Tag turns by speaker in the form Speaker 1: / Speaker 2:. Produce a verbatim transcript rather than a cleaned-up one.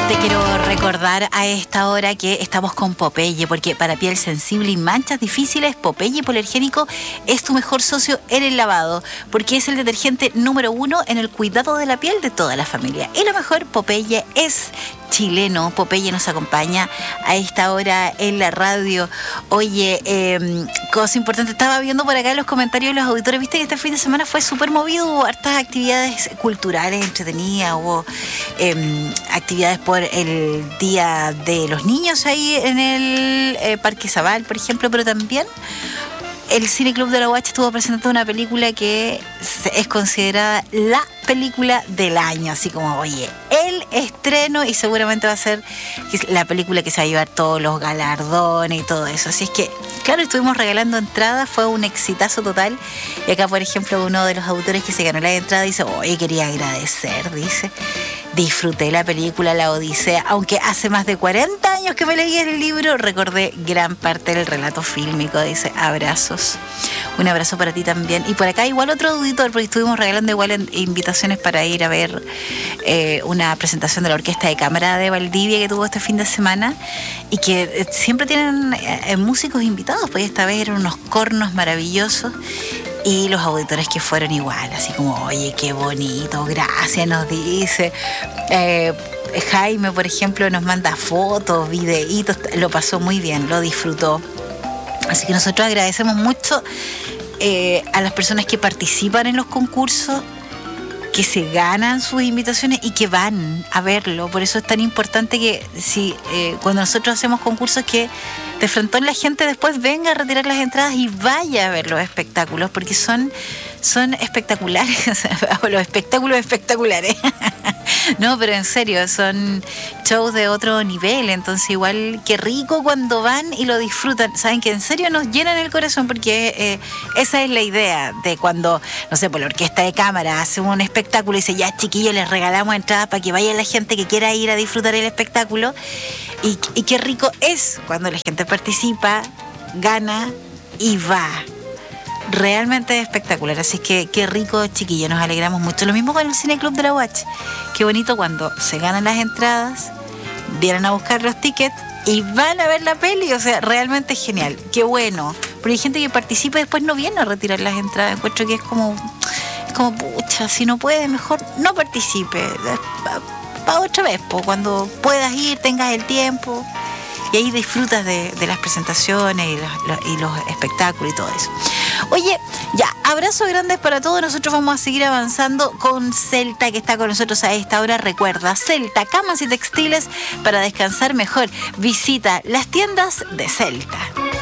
Speaker 1: Te quiero recordar a esta hora que estamos con Popeye, porque para piel sensible y manchas difíciles, Popeye Hipoalergénico es tu mejor socio en el lavado, porque es el detergente número uno en el cuidado de la piel de toda la familia. Y lo mejor, Popeye es chileno. Popeye nos acompaña a esta hora en la radio. Oye, eh, cosa importante, estaba viendo por acá en los comentarios de los auditores, viste que este fin de semana fue súper movido, hubo hartas actividades culturales entretenidas, hubo eh, actividades por el Día de los Niños ahí en el eh, Parque Zabal, por ejemplo, pero también el Cine Club de la U H estuvo presentando una película que es considerada la película del año, así como, oye, el estreno, y seguramente va a ser la película que se va a llevar todos los galardones y todo eso. Así es que, claro, estuvimos regalando entradas, fue un exitazo total. Y acá, por ejemplo, uno de los autores que se ganó la entrada dice, oye, quería agradecer, dice, disfruté la película La Odisea, aunque hace más de cuarenta años que me leí el libro, recordé gran parte del relato fílmico, dice, abrazos. Un abrazo para ti también. Y por acá igual otro auditor, porque estuvimos regalando igual en, invitaciones para ir a ver eh, una presentación de la Orquesta de Cámara de Valdivia que tuvo este fin de semana, y que eh, siempre tienen eh, músicos invitados, pues esta vez eran unos cornos maravillosos. Y los auditores que fueron igual, así como, oye, qué bonito, gracias, nos dice. Eh, Jaime, por ejemplo, nos manda fotos, videitos, lo pasó muy bien, lo disfrutó. Así que nosotros agradecemos mucho eh, a las personas que participan en los concursos, que se ganan sus invitaciones y que van a verlo. Por eso es tan importante que si eh, cuando nosotros hacemos concursos, que de frontón la gente después venga a retirar las entradas y vaya a ver los espectáculos, porque son, son espectaculares, los espectáculos espectaculares. No, pero en serio, son shows de otro nivel, entonces igual qué rico cuando van y lo disfrutan. Saben que en serio nos llenan el corazón, porque eh, esa es la idea de cuando, no sé, por la Orquesta de Cámara hace un espectáculo y dice, ya chiquillos, les regalamos entradas para que vaya la gente que quiera ir a disfrutar el espectáculo. Y, y qué rico es cuando la gente participa, gana y va. Realmente espectacular, así que qué rico, chiquillos, nos alegramos mucho. Lo mismo con el Cine Club de la U H, qué bonito cuando se ganan las entradas, vienen a buscar los tickets y van a ver la peli, o sea, realmente es genial, qué bueno, porque hay gente que participa y después no viene a retirar las entradas. Encuentro que es como, es como pucha, si no puede, mejor no participe, para otra vez, po, cuando puedas ir, tengas el tiempo. Y ahí disfrutas de, de las presentaciones y los, y los espectáculos y todo eso. Oye, ya, abrazos grandes para todos. Nosotros vamos a seguir avanzando con Celta, que está con nosotros a esta hora. Recuerda, Celta, camas y textiles para descansar mejor. Visita las tiendas de Celta.